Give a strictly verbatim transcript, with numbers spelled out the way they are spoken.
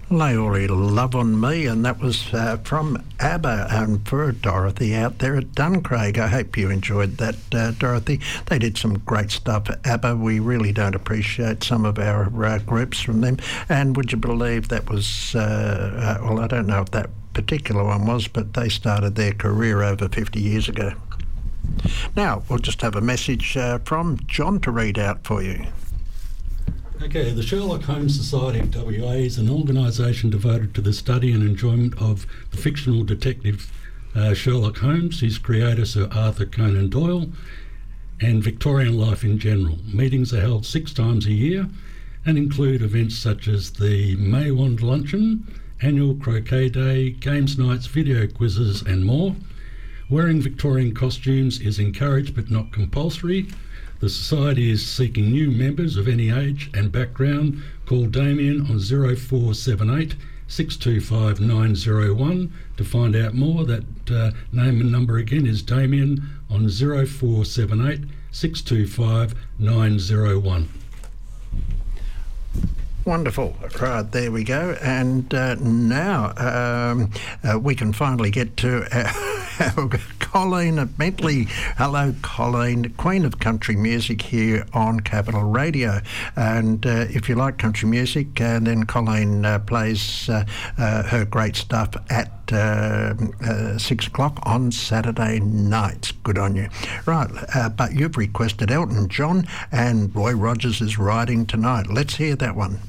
Lay all your love on me, and that was uh, from ABBA and for Dorothy out there at Duncraig. I hope you enjoyed that, uh, Dorothy. They did some great stuff. ABBA, we really don't appreciate some of our uh, groups from them. And would you believe that was, uh, uh, well, I don't know if that particular one was, but they started their career over fifty years ago. Now, we'll just have a message uh, from John to read out for you. Okay, the Sherlock Holmes Society of W A is an organisation devoted to the study and enjoyment of the fictional detective uh, Sherlock Holmes, his creator Sir Arthur Conan Doyle, and Victorian life in general. Meetings are held six times a year and include events such as the Maywand Luncheon, annual croquet day, games nights, video quizzes and more. Wearing Victorian costumes is encouraged but not compulsory. The Society is seeking new members of any age and background. Call Damien on zero four seven eight, six two five, nine zero one to find out more. That uh, name and number again is Damien on zero four seven eight, six two five, nine zero one. Wonderful. Right, there we go. And uh, now um, uh, we can finally get to our, our Colleen Bentley. Hello, Colleen, Queen of Country Music here on Capital Radio. And uh, if you like country music, uh, then Colleen uh, plays uh, uh, her great stuff at uh, uh, six o'clock on Saturday nights. Good on you. Right, uh, but you've requested Elton John, and Roy Rogers is riding tonight. Let's hear that one.